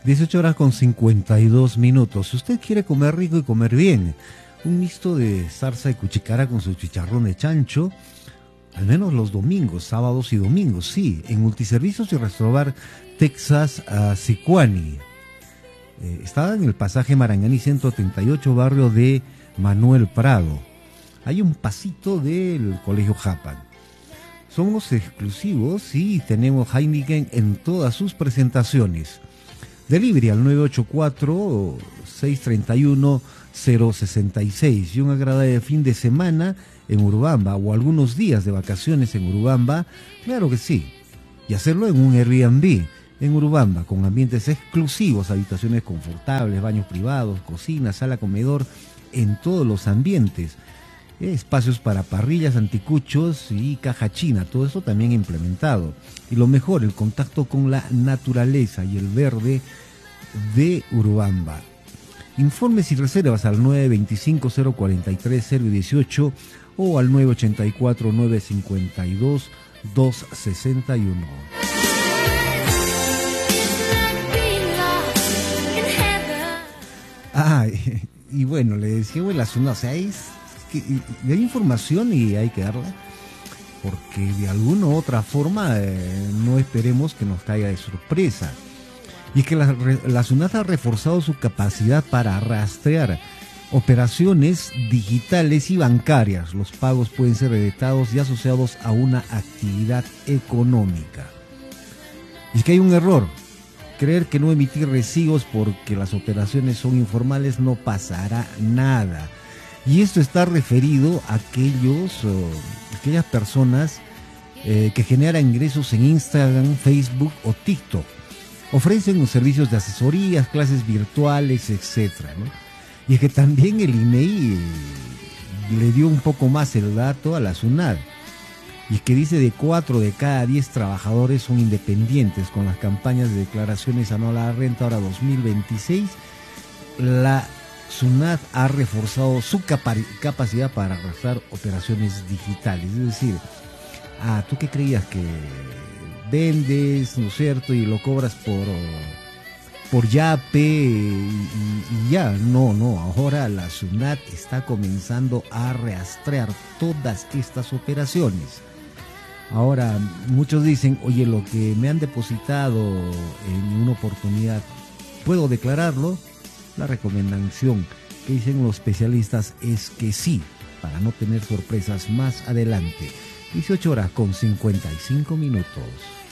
18 horas con 52 minutos. Si usted quiere comer rico y comer bien, un mixto de zarza de cuchicara con su chicharrón de chancho, al menos los domingos, sábados y domingos, sí, en Multiservicios y Restaurant Texas Sicuani. Está en el pasaje Maranganí 138, barrio de Manuel Prado. Hay un pasito del Colegio Japan. Somos exclusivos y tenemos Heineken en todas sus presentaciones. Delivery al 984-631-066 y un agradable fin de semana en Urubamba o algunos días de vacaciones en Urubamba, claro que sí. Y hacerlo en un Airbnb en Urubamba con ambientes exclusivos, habitaciones confortables, baños privados, cocina, sala, comedor, en todos los ambientes. Espacios para parrillas, anticuchos y caja china, todo eso también implementado. Y lo mejor, el contacto con la naturaleza y el verde de Urubamba. Informes y reservas al 925-043-018 o al 984-952-261. Y bueno, le decía, bueno, la zona, o sea, hay información y hay que darla, porque de alguna u otra forma no esperemos que nos caiga de sorpresa. Y es que la SUNAT ha reforzado su capacidad para rastrear operaciones digitales y bancarias. Los pagos pueden ser editados y asociados a una actividad económica. Y es que hay un error. Creer que no emitir recibos porque las operaciones son informales no pasará nada. Y esto está referido a aquellas personas que generan ingresos en Instagram, Facebook o TikTok. Ofrecen los servicios de asesorías, clases virtuales, etcétera, ¿no? Y es que también el INEI le dio un poco más el dato a la SUNAT. Y es que dice de 4 de cada 10 trabajadores son independientes. Con las campañas de declaraciones anual a la renta ahora 2026, la SUNAT ha reforzado su capacidad para arrastrar operaciones digitales. Es decir, ¿tú qué creías? Que vendes, ¿no es cierto? Y lo cobras por Yape y ya. No, ahora la SUNAT está comenzando a rastrear todas estas operaciones. Ahora, muchos dicen, oye, lo que me han depositado en una oportunidad, ¿puedo declararlo? La recomendación que dicen los especialistas es que sí, para no tener sorpresas más adelante. 18 horas con 55 minutos.